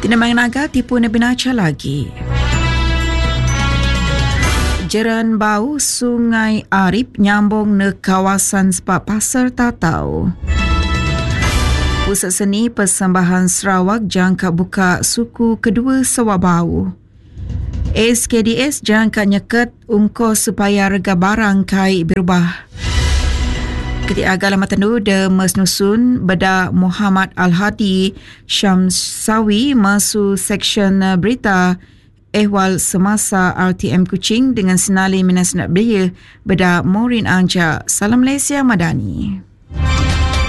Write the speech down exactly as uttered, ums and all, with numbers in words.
Tidak mengaga tipu nebinaca lagi. Jeran bau Sungai Arif nyambung ne kawasan Sepak Pasar Tatau. Pusat Seni Persembahan Sarawak jangka buka suku kedua Sawabau. S K D S jangka nyeket ungkos supaya rega barang kai berubah. Ketika agama tendu de mesnusun beda Muhammad Al-Hadi Syamsawi masuk seksyen berita ehwal semasa R T M Kuching dengan senali minas nak beria beda Morin Anja. Salam Malaysia Madani.